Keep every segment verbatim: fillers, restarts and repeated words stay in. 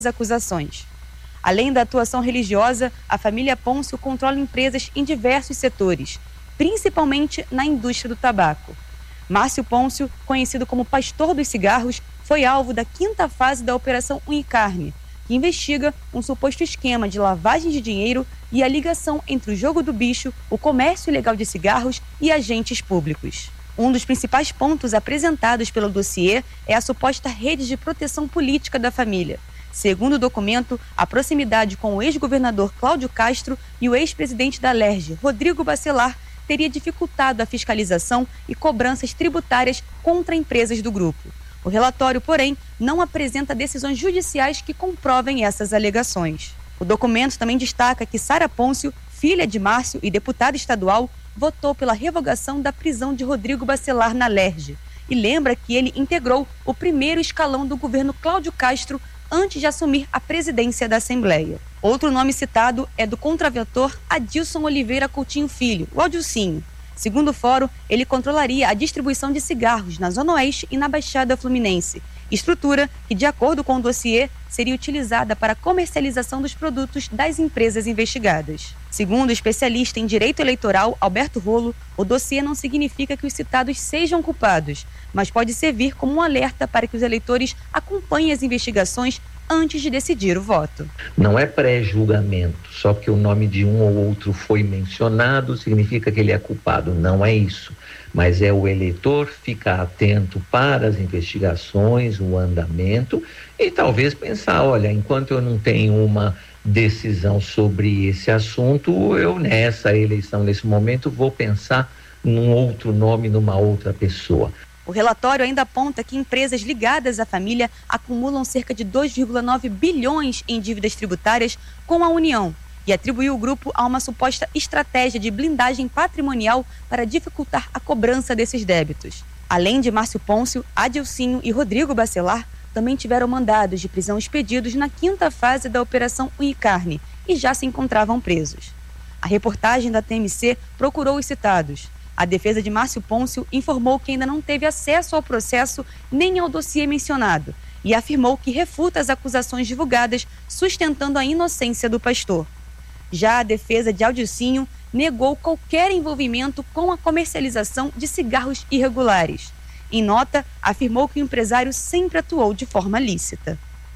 acusações. Além da atuação religiosa, a família Pôncio controla empresas em diversos setores, principalmente na indústria do tabaco. Márcio Pôncio, conhecido como Pastor dos Cigarros, foi alvo da quinta fase da Operação Unicarne, que investiga um suposto esquema de lavagem de dinheiro e a ligação entre o jogo do bicho, o comércio ilegal de cigarros e agentes públicos. Um dos principais pontos apresentados pelo dossiê é a suposta rede de proteção política da família. Segundo o documento, a proximidade com o ex-governador Cláudio Castro e o ex-presidente da Alerj, Rodrigo Bacelar, teria dificultado a fiscalização e cobranças tributárias contra empresas do grupo. O relatório, porém, não apresenta decisões judiciais que comprovem essas alegações. O documento também destaca que Sara Pôncio, filha de Márcio e deputada estadual, votou pela revogação da prisão de Rodrigo Bacelar na Alerj e lembra que ele integrou o primeiro escalão do governo Cláudio Castro antes de assumir a presidência da Assembleia. Outro nome citado é do contraventor Adilson Oliveira Coutinho Filho, o Adilcinho. Segundo o fórum, ele controlaria a distribuição de cigarros na Zona Oeste e na Baixada Fluminense, estrutura que, de acordo com o dossiê, seria utilizada para a comercialização dos produtos das empresas investigadas. Segundo o especialista em direito eleitoral, Alberto Rolo, o dossiê não significa que os citados sejam culpados, mas pode servir como um alerta para que os eleitores acompanhem as investigações antes de decidir o voto. Não é pré-julgamento, só que o nome de um ou outro foi mencionado, significa que ele é culpado. Não é isso, mas é o eleitor ficar atento para as investigações, o andamento e talvez pensar, olha, enquanto eu não tenho uma decisão sobre esse assunto, eu nessa eleição, nesse momento, vou pensar num outro nome, numa outra pessoa. O relatório ainda aponta que empresas ligadas à família acumulam cerca de dois vírgula nove bilhões em dívidas tributárias com a União e atribuiu o grupo a uma suposta estratégia de blindagem patrimonial para dificultar a cobrança desses débitos. Além de Márcio Pôncio, Adilcinho e Rodrigo Bacelar, também tiveram mandados de prisão expedidos na quinta fase da Operação Unicarne e já se encontravam presos. A reportagem da T M C procurou os citados. A defesa de Márcio Pôncio informou que ainda não teve acesso ao processo nem ao dossiê mencionado e afirmou que refuta as acusações divulgadas, sustentando a inocência do pastor. Já a defesa de Adilcinho negou qualquer envolvimento com a comercialização de cigarros irregulares. Em nota, afirmou que o empresário sempre atuou de forma lícita.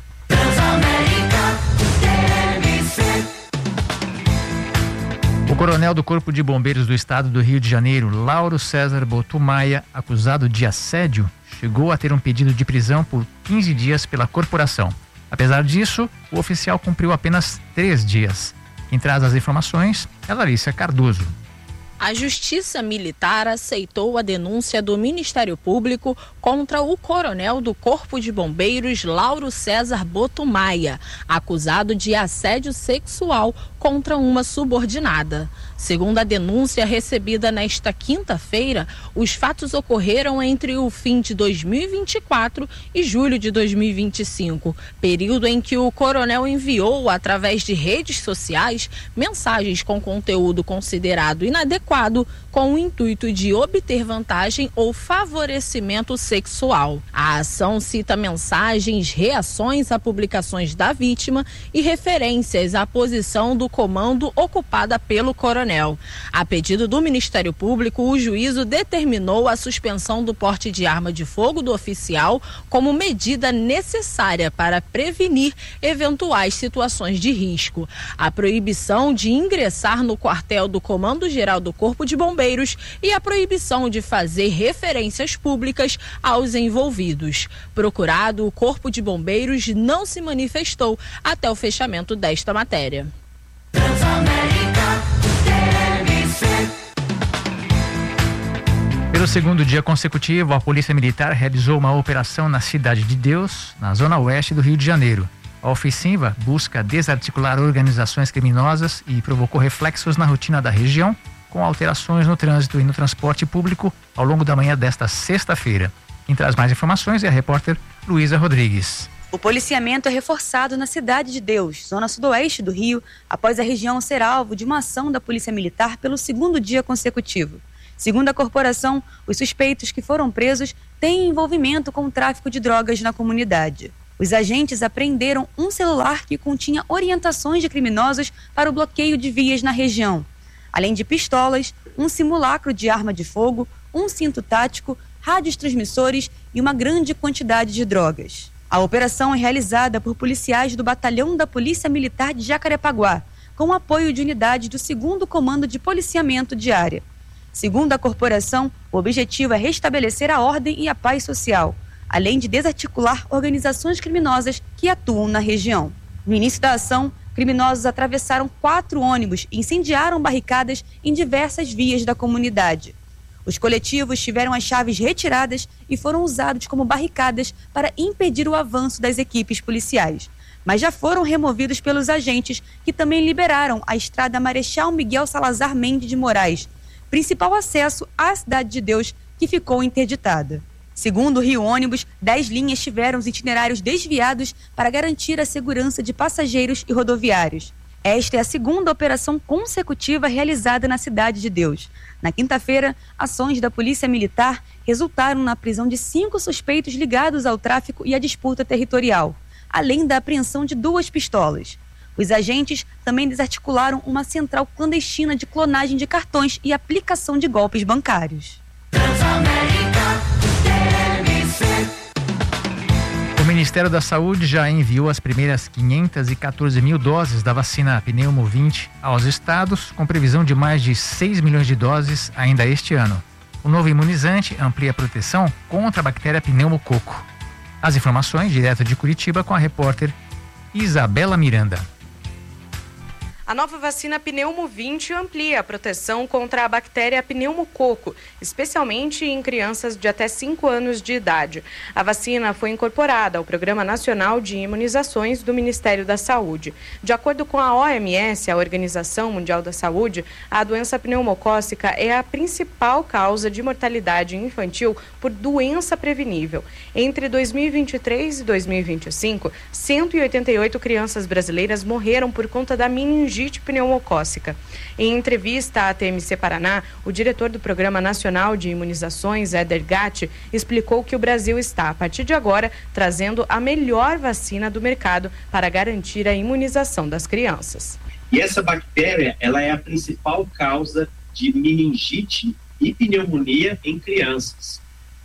O coronel do Corpo de Bombeiros do Estado do Rio de Janeiro, Lauro César Botumaia, acusado de assédio, chegou a ter um pedido de prisão por quinze dias pela corporação. Apesar disso, o oficial cumpriu apenas três dias. Quem traz as informações é Larissa Cardoso. A Justiça Militar aceitou a denúncia do Ministério Público contra o coronel do Corpo de Bombeiros, Lauro César Botumaia, acusado de assédio sexual contra uma subordinada. Segundo a denúncia recebida nesta quinta-feira, os fatos ocorreram entre o fim de dois mil e vinte e quatro e julho de dois mil e vinte e cinco, período em que o coronel enviou, através de redes sociais, mensagens com conteúdo considerado inadequado com o intuito de obter vantagem ou favorecimento sexual. A ação cita mensagens, reações a publicações da vítima e referências à posição do comando ocupada pelo coronel. A pedido do Ministério Público, o juízo determinou a suspensão do porte de arma de fogo do oficial como medida necessária para prevenir eventuais situações de risco. A proibição de ingressar no quartel do Comando-Geral do Corpo de Bombeiros e a proibição de fazer referências públicas aos envolvidos. Procurado, o Corpo de Bombeiros não se manifestou até o fechamento desta matéria. Pelo segundo dia consecutivo, a Polícia Militar realizou uma operação na Cidade de Deus, na zona oeste do Rio de Janeiro. A ofensiva busca desarticular organizações criminosas e provocou reflexos na rotina da região, com alterações no trânsito e no transporte público ao longo da manhã desta sexta-feira. Quem traz mais informações é a repórter Luísa Rodrigues. O policiamento é reforçado na Cidade de Deus, zona sudoeste do Rio, após a região ser alvo de uma ação da Polícia Militar pelo segundo dia consecutivo. Segundo a corporação, os suspeitos que foram presos têm envolvimento com o tráfico de drogas na comunidade. Os agentes apreenderam um celular que continha orientações de criminosos para o bloqueio de vias na região, além de pistolas, um simulacro de arma de fogo, um cinto tático, rádios transmissores e uma grande quantidade de drogas. A operação é realizada por policiais do Batalhão da Polícia Militar de Jacarepaguá, com apoio de unidades do segundo Comando de Policiamento de Área. Segundo a corporação, o objetivo é restabelecer a ordem e a paz social, além de desarticular organizações criminosas que atuam na região. No início da ação, criminosos atravessaram quatro ônibus e incendiaram barricadas em diversas vias da comunidade. Os coletivos tiveram as chaves retiradas e foram usados como barricadas para impedir o avanço das equipes policiais, mas já foram removidos pelos agentes, que também liberaram a estrada Marechal Miguel Salazar Mendes de Moraes, principal acesso à Cidade de Deus, que ficou interditada. Segundo o Rio Ônibus, dez linhas tiveram os itinerários desviados para garantir a segurança de passageiros e rodoviários. Esta é a segunda operação consecutiva realizada na Cidade de Deus. Na quinta-feira, ações da Polícia Militar resultaram na prisão de cinco suspeitos ligados ao tráfico e à disputa territorial, além da apreensão de duas pistolas. Os agentes também desarticularam uma central clandestina de clonagem de cartões e aplicação de golpes bancários. O Ministério da Saúde já enviou as primeiras quinhentas e quatorze mil doses da vacina Pneumo vinte aos estados, com previsão de mais de seis milhões de doses ainda este ano. O novo imunizante amplia a proteção contra a bactéria pneumococo. As informações direto de Curitiba com a repórter Isabela Miranda. A nova vacina Pneumo vinte amplia a proteção contra a bactéria pneumococo, especialmente em crianças de até cinco anos de idade. A vacina foi incorporada ao Programa Nacional de Imunizações do Ministério da Saúde. De acordo com a O M S, a Organização Mundial da Saúde, a doença pneumocócica é a principal causa de mortalidade infantil por doença prevenível. Entre dois mil e vinte e três e dois mil e vinte e cinco, cento e oitenta e oito crianças brasileiras morreram por conta da meningite pneumocócica. Em entrevista à T M C Paraná, o diretor do Programa Nacional de Imunizações, Éder Gatti, explicou que o Brasil está, a partir de agora, trazendo a melhor vacina do mercado para garantir a imunização das crianças. E essa bactéria, ela é a principal causa de meningite e pneumonia em crianças.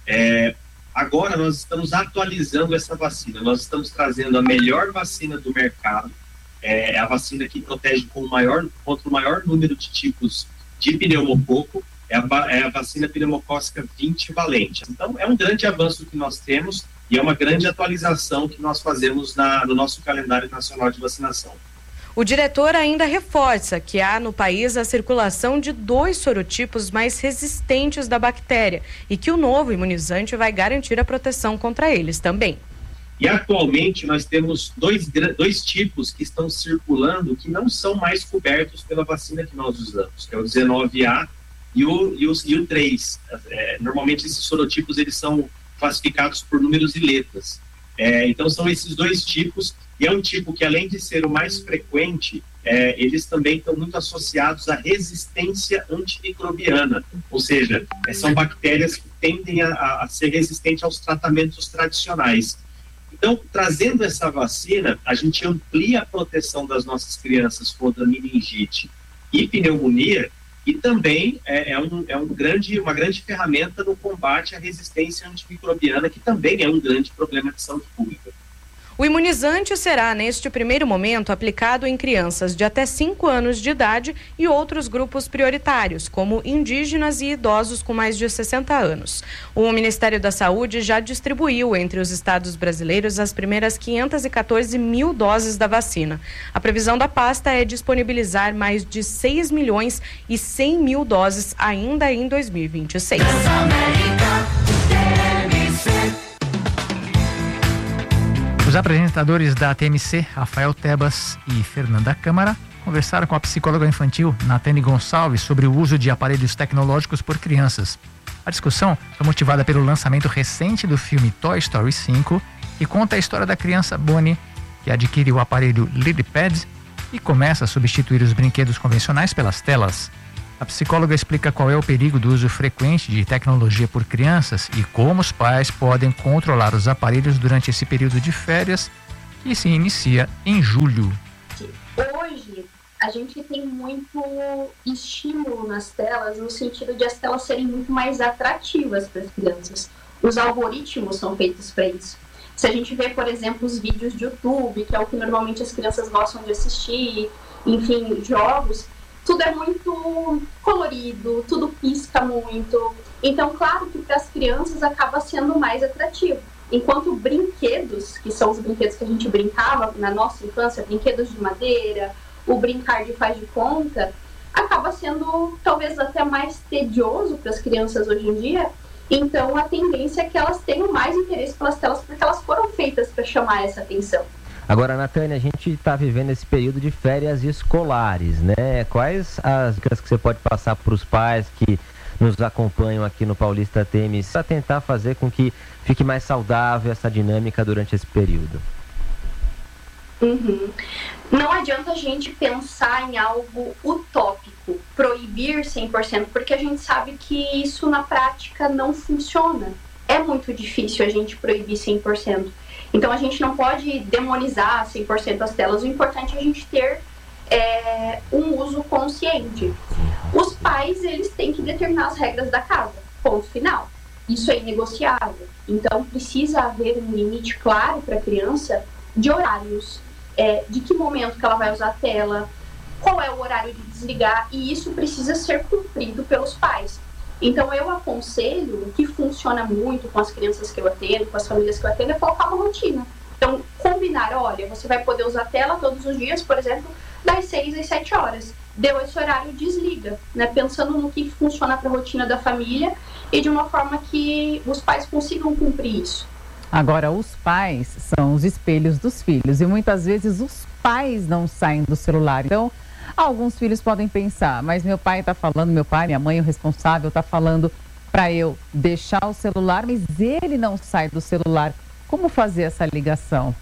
É, agora nós estamos atualizando essa vacina, nós estamos trazendo a melhor vacina do mercado. É a vacina que protege com o maior, contra o maior número de tipos de pneumococo, é a, é a vacina pneumocócica vinte valente. Então, é um grande avanço que nós temos e é uma grande atualização que nós fazemos na, no nosso calendário nacional de vacinação. O diretor ainda reforça que há no país a circulação de dois sorotipos mais resistentes da bactéria e que o novo imunizante vai garantir a proteção contra eles também. E atualmente nós temos dois, dois tipos que estão circulando que não são mais cobertos pela vacina que nós usamos, que é o dezenove A e o, e o, e o três. É, normalmente esses sorotipos eles são classificados por números e letras. É, então são esses dois tipos, e é um tipo que, além de ser o mais frequente, é, eles também estão muito associados à resistência antimicrobiana, ou seja, é, são bactérias que tendem a, a ser resistentes aos tratamentos tradicionais. Então, trazendo essa vacina, a gente amplia a proteção das nossas crianças contra meningite e pneumonia, e também é, é, um, é um grande, uma grande ferramenta no combate à resistência antimicrobiana, que também é um grande problema de saúde pública. O imunizante será, neste primeiro momento, aplicado em crianças de até cinco anos de idade e outros grupos prioritários, como indígenas e idosos com mais de sessenta anos. O Ministério da Saúde já distribuiu entre os estados brasileiros as primeiras quinhentas e quatorze mil doses da vacina. A previsão da pasta é disponibilizar mais de seis milhões e cem mil doses ainda em dois mil e vinte e seis. Os apresentadores da T M C, Rafael Tebas e Fernanda Câmara, conversaram com a psicóloga infantil Natane Gonçalves sobre o uso de aparelhos tecnológicos por crianças. A discussão foi motivada pelo lançamento recente do filme Toy Story cinco, que conta a história da criança Bonnie, que adquire o aparelho LilyPad e começa a substituir os brinquedos convencionais pelas telas. A psicóloga explica qual é o perigo do uso frequente de tecnologia por crianças e como os pais podem controlar os aparelhos durante esse período de férias que se inicia em julho. Hoje, a gente tem muito estímulo nas telas, no sentido de as telas serem muito mais atrativas para as crianças. Os algoritmos são feitos para isso. Se a gente vê, por exemplo, os vídeos de YouTube, que é o que normalmente as crianças gostam de assistir, enfim, jogos, tudo é muito colorido, tudo pisca muito. Então, claro que para as crianças acaba sendo mais atrativo. Enquanto brinquedos, que são os brinquedos que a gente brincava na nossa infância, brinquedos de madeira, o brincar de faz de conta, acaba sendo talvez até mais tedioso para as crianças hoje em dia. Então, a tendência é que elas tenham mais interesse pelas telas, porque elas foram feitas para chamar essa atenção. Agora, Natânia, a gente está vivendo esse período de férias escolares, né? Quais as dicas que você pode passar para os pais que nos acompanham aqui no Paulista Temes para tentar fazer com que fique mais saudável essa dinâmica durante esse período? Uhum. Não adianta a gente pensar em algo utópico, proibir cem por cento, porque a gente sabe que isso na prática não funciona. É muito difícil a gente proibir cem por cento. Então a gente não pode demonizar cem por cento as telas. O importante é a gente ter é, um uso consciente. Os pais, eles têm que determinar as regras da casa, ponto final. Isso é inegociável. Então precisa haver um limite claro para a criança de horários, é, de que momento que ela vai usar a tela, qual é o horário de desligar, e isso precisa ser cumprido pelos pais. Então eu aconselho, o que funciona muito com as crianças que eu atendo, com as famílias que eu atendo, é colocar uma rotina. Então combinar, olha, você vai poder usar a tela todos os dias, por exemplo, das seis às sete horas. Deu esse horário, desliga, né? Pensando no que funciona para a rotina da família e de uma forma que os pais consigam cumprir isso. Agora, os pais são os espelhos dos filhos e muitas vezes os pais não saem do celular. Então, alguns filhos podem pensar, mas meu pai está falando, meu pai, minha mãe, o responsável, está falando para eu deixar o celular, mas ele não sai do celular. Como fazer essa ligação?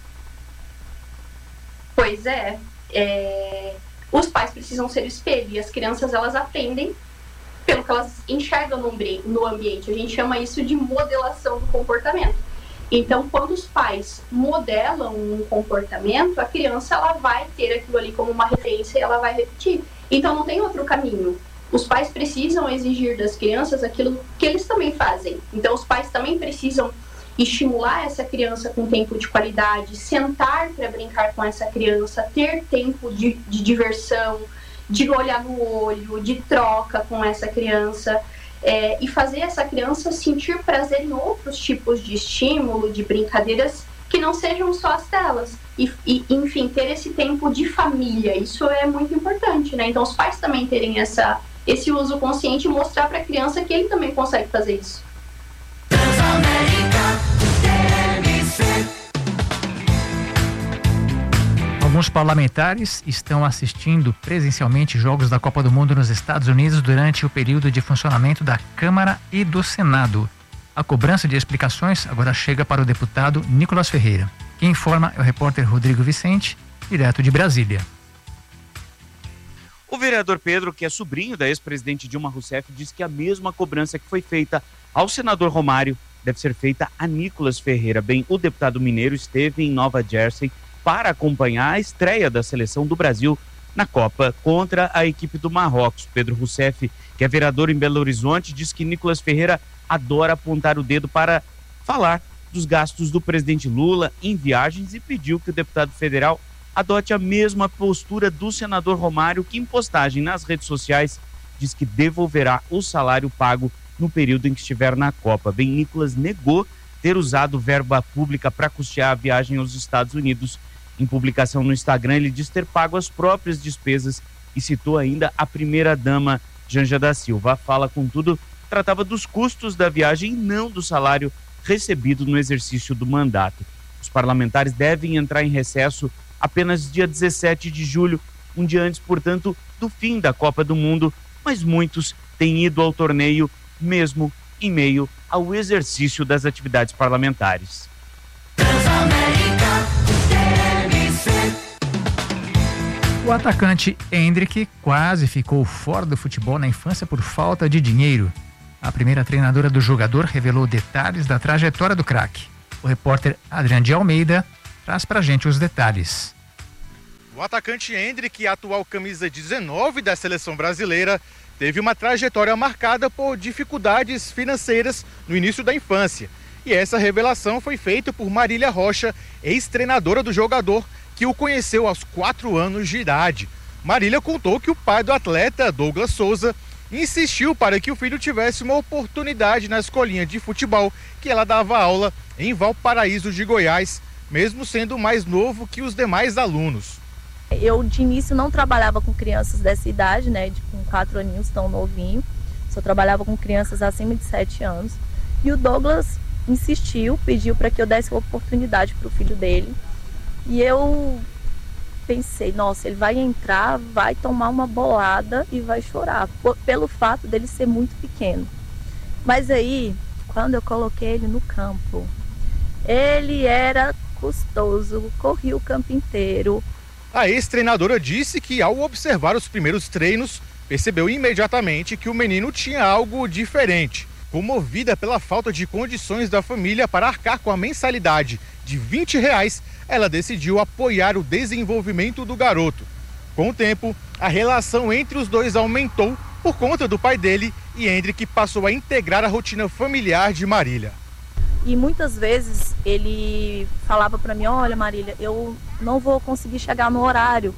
Pois é, é... os pais precisam ser espelho e as crianças, elas aprendem pelo que elas enxergam no ambiente. A gente chama isso de modelação do comportamento. Então, quando os pais modelam um comportamento, a criança ela vai ter aquilo ali como uma referência e ela vai repetir. Então, não tem outro caminho. Os pais precisam exigir das crianças aquilo que eles também fazem. Então, os pais também precisam estimular essa criança com tempo de qualidade, sentar para brincar com essa criança, ter tempo de, de diversão, de olhar no olho, de troca com essa criança. É, e fazer essa criança sentir prazer em outros tipos de estímulo, de brincadeiras que não sejam só as telas. E, e, enfim, ter esse tempo de família, isso é muito importante, né? Então, os pais também terem essa, esse uso consciente e mostrar para a criança que ele também consegue fazer isso. Alguns parlamentares estão assistindo presencialmente jogos da Copa do Mundo nos Estados Unidos durante o período de funcionamento da Câmara e do Senado. A cobrança de explicações agora chega para o deputado Nicolas Ferreira. Quem informa é o repórter Rodrigo Vicente, direto de Brasília. O vereador Pedro, que é sobrinho da ex-presidente Dilma Rousseff, diz que a mesma cobrança que foi feita ao senador Romário deve ser feita a Nicolas Ferreira. Bem, o deputado mineiro esteve em Nova Jersey para acompanhar a estreia da seleção do Brasil na Copa contra a equipe do Marrocos. Pedro Rousseff, que é vereador em Belo Horizonte, diz que Nicolas Ferreira adora apontar o dedo para falar dos gastos do presidente Lula em viagens e pediu que o deputado federal adote a mesma postura do senador Romário, que em postagem nas redes sociais diz que devolverá o salário pago no período em que estiver na Copa. Bem, Nicolas negou ter usado verba pública para custear a viagem aos Estados Unidos. Em publicação no Instagram, ele diz ter pago as próprias despesas e citou ainda a primeira-dama Janja da Silva. A fala, contudo, tratava dos custos da viagem e não do salário recebido no exercício do mandato. Os parlamentares devem entrar em recesso apenas dia dezessete de julho, um dia antes, portanto, do fim da Copa do Mundo, mas muitos têm ido ao torneio mesmo em meio ao exercício das atividades parlamentares. O atacante Hendrick quase ficou fora do futebol na infância por falta de dinheiro. A primeira treinadora do jogador revelou detalhes da trajetória do craque. O repórter Adriano de Almeida traz pra gente os detalhes. O atacante Hendrick, atual camisa dezenove da seleção brasileira, teve uma trajetória marcada por dificuldades financeiras no início da infância. E essa revelação foi feita por Marília Rocha, ex-treinadora do jogador, que o conheceu aos quatro anos de idade. Marília contou que o pai do atleta, Douglas Souza, insistiu para que o filho tivesse uma oportunidade na escolinha de futebol que ela dava aula em Valparaíso de Goiás, mesmo sendo mais novo que os demais alunos. Eu, de início, não trabalhava com crianças dessa idade, né, de, com quatro aninhos, tão novinho. Só trabalhava com crianças acima de sete anos. E o Douglas insistiu, pediu para que eu desse uma oportunidade para o filho dele. E eu pensei, nossa, ele vai entrar, vai tomar uma bolada e vai chorar, por, pelo fato dele ser muito pequeno. Mas aí, quando eu coloquei ele no campo, ele era custoso, corria o campo inteiro. A ex-treinadora disse que, ao observar os primeiros treinos, percebeu imediatamente que o menino tinha algo diferente. Comovida pela falta de condições da família para arcar com a mensalidade de vinte reais, ela decidiu apoiar o desenvolvimento do garoto. Com o tempo, a relação entre os dois aumentou por conta do pai dele e Hendrick passou a integrar a rotina familiar de Marília. E muitas vezes ele falava para mim, olha Marília, eu não vou conseguir chegar no horário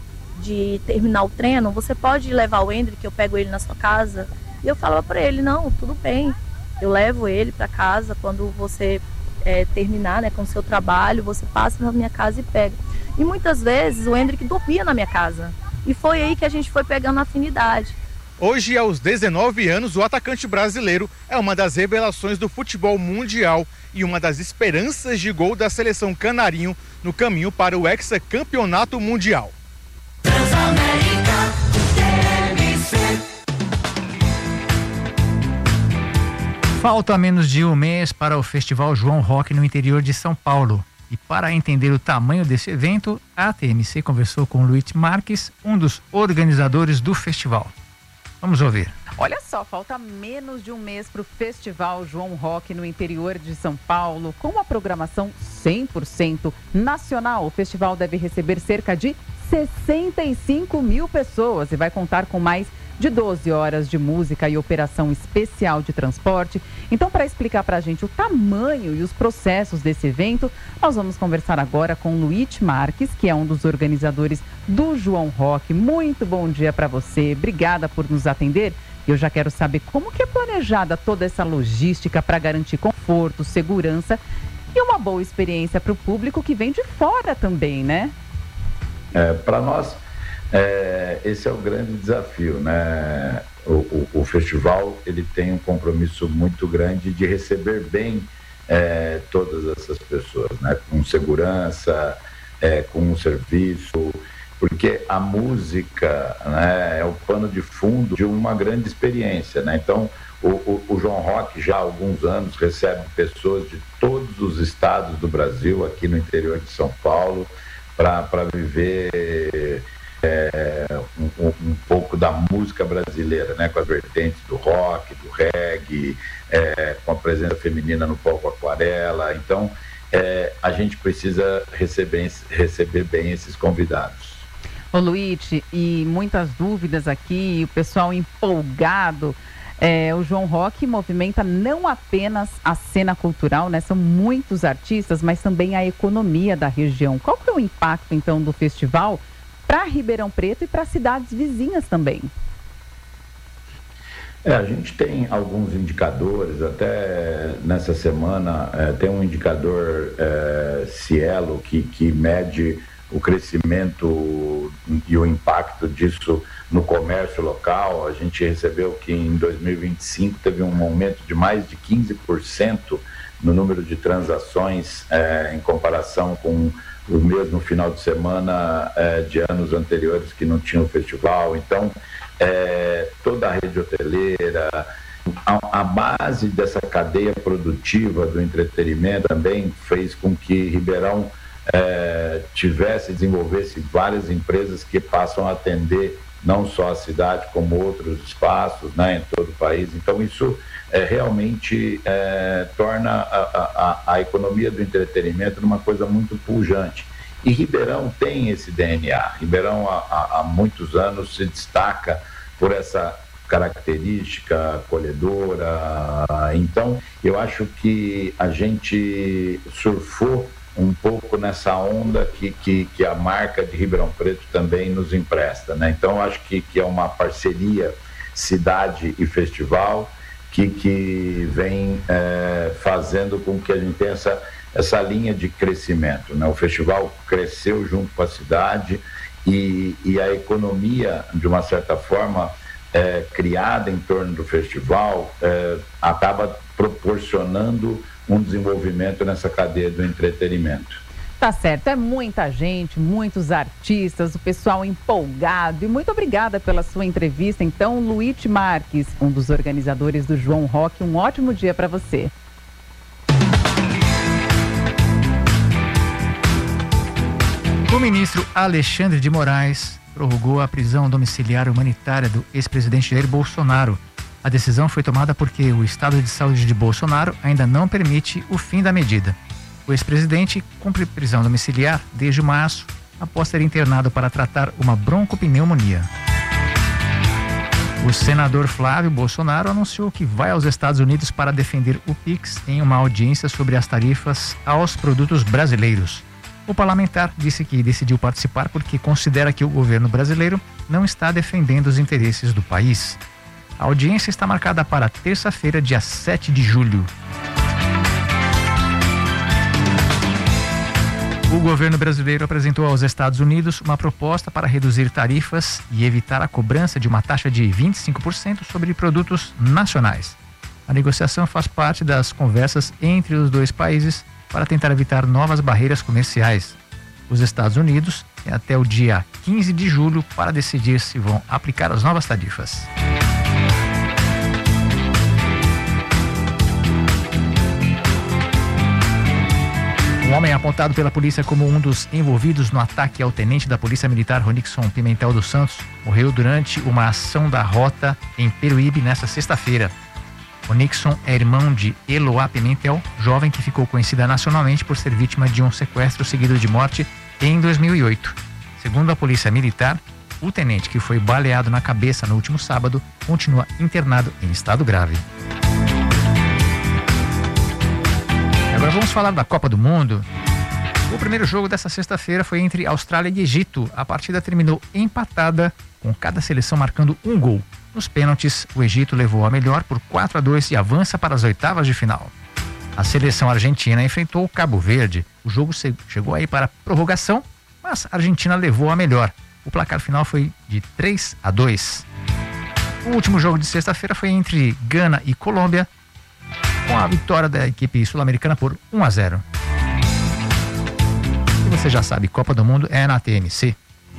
de terminar o treino, você pode levar o Hendrick, eu pego ele na sua casa? E eu falava para ele, não, tudo bem, eu levo ele para casa, quando você é, terminar, né, com o seu trabalho, você passa na minha casa e pega. E muitas vezes o Hendrick dormia na minha casa, e foi aí que a gente foi pegando afinidade. Hoje, aos dezenove anos, o atacante brasileiro é uma das revelações do futebol mundial e uma das esperanças de gol da seleção canarinho no caminho para o hexacampeonato mundial. Falta menos de um mês para o Festival João Rock no interior de São Paulo. E para entender o tamanho desse evento, a T M C conversou com Luiz Marques, um dos organizadores do festival. Vamos ouvir. Olha só, falta menos de um mês para o Festival João Rock no interior de São Paulo, com uma programação cem por cento nacional. O festival deve receber cerca de sessenta e cinco mil pessoas e vai contar com mais de doze horas de música e operação especial de transporte. Então, para explicar para a gente o tamanho e os processos desse evento, nós vamos conversar agora com Luiz Marques, que é um dos organizadores do João Rock. Muito bom dia para você, obrigada por nos atender. Eu já quero saber como que é planejada toda essa logística para garantir conforto, segurança e uma boa experiência para o público que vem de fora também, né? É, para nós, é, esse é o grande desafio, né? O, o, o festival, ele tem um compromisso muito grande de receber bem é, todas essas pessoas, né? Com segurança, é, com um serviço, porque a música, né, é o pano de fundo de uma grande experiência, né? Então, o, o, o João Rock já há alguns anos recebe pessoas de todos os estados do Brasil, aqui no interior de São Paulo, para viver é, um, um pouco da música brasileira, né? Com as vertentes do rock, do reggae, é, com a presença feminina no palco Aquarela. Então, é, a gente precisa receber, receber bem esses convidados. Ô Luiz, e muitas dúvidas aqui, o pessoal empolgado. É, o João Rock movimenta não apenas a cena cultural, né? São muitos artistas, mas também a economia da região. Qual que é o impacto, então, do festival para Ribeirão Preto e para cidades vizinhas também? É, a gente tem alguns indicadores, até nessa semana é, tem um indicador é, Cielo que, que mede o crescimento e o impacto disso no comércio local. A gente recebeu que em dois mil e vinte e cinco teve um aumento de mais de quinze por cento no número de transações é, em comparação com o mesmo final de semana é, de anos anteriores que não tinha o festival. Então, é, toda a rede hoteleira, a, a base dessa cadeia produtiva do entretenimento também fez com que Ribeirão é, tivesse, desenvolvesse várias empresas que passam a atender não só a cidade, como outros espaços, né, em todo o país. Então, isso é, realmente é, torna a, a, a economia do entretenimento uma coisa muito pujante. E Ribeirão tem esse D N A. Ribeirão, há, há muitos anos, se destaca por essa característica acolhedora. Então, eu acho que a gente surfou um pouco nessa onda que, que, que a marca de Ribeirão Preto também nos empresta, né? Então, eu acho que, que é uma parceria cidade e festival que, que vem é, fazendo com que a gente tenha essa, essa linha de crescimento, né? O festival cresceu junto com a cidade e, e a economia, de uma certa forma, é, criada em torno do festival, é, acaba proporcionando um desenvolvimento nessa cadeia do entretenimento. Tá certo, é muita gente, muitos artistas, o pessoal empolgado. E muito obrigada pela sua entrevista. Então, Luiz Marques, um dos organizadores do João Rock, um ótimo dia para você. O ministro Alexandre de Moraes prorrogou a prisão domiciliar humanitária do ex-presidente Jair Bolsonaro. A decisão foi tomada porque o estado de saúde de Bolsonaro ainda não permite o fim da medida. O ex-presidente cumpre prisão domiciliar desde março, após ser internado para tratar uma broncopneumonia. O senador Flávio Bolsonaro anunciou que vai aos Estados Unidos para defender o Pix em uma audiência sobre as tarifas aos produtos brasileiros. O parlamentar disse que decidiu participar porque considera que o governo brasileiro não está defendendo os interesses do país. A audiência está marcada para terça-feira, dia sete de julho. O governo brasileiro apresentou aos Estados Unidos uma proposta para reduzir tarifas e evitar a cobrança de uma taxa de vinte e cinco por cento sobre produtos nacionais. A negociação faz parte das conversas entre os dois países para tentar evitar novas barreiras comerciais. Os Estados Unidos têm até o dia quinze de julho para decidir se vão aplicar as novas tarifas. Um homem apontado pela polícia como um dos envolvidos no ataque ao tenente da Polícia Militar Ronixon Pimentel dos Santos morreu durante uma ação da rota em Peruíbe nesta sexta-feira. Ronixon é irmão de Eloá Pimentel, jovem que ficou conhecida nacionalmente por ser vítima de um sequestro seguido de morte em dois mil e oito. Segundo a Polícia Militar, o tenente, que foi baleado na cabeça no último sábado, continua internado em estado grave. Agora vamos falar da Copa do Mundo. O primeiro jogo dessa sexta-feira foi entre Austrália e Egito. A partida terminou empatada, com cada seleção marcando um gol. Nos pênaltis, o Egito levou a melhor por quatro a dois e avança para as oitavas de final. A seleção argentina enfrentou o Cabo Verde. O jogo chegou aí para prorrogação, mas a Argentina levou a melhor. O placar final foi de três a dois. O último jogo de sexta-feira foi entre Gana e Colômbia, com a vitória da equipe sul-americana por um a zero. E você já sabe, Copa do Mundo é na T M C.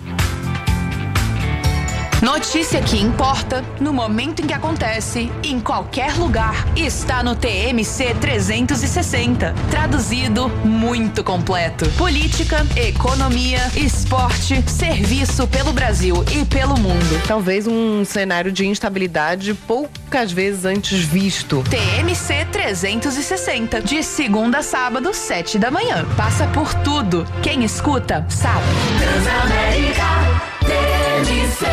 Notícia que importa no momento em que acontece, em qualquer lugar, está no T M C trezentos e sessenta. Traduzido, muito completo. Política, economia, esporte, serviço pelo Brasil e pelo mundo. Talvez um cenário de instabilidade poucas vezes antes visto. T M C trezentos e sessenta, de segunda a sábado, sete da manhã. Passa por tudo. Quem escuta, sabe. Transamérica T M C.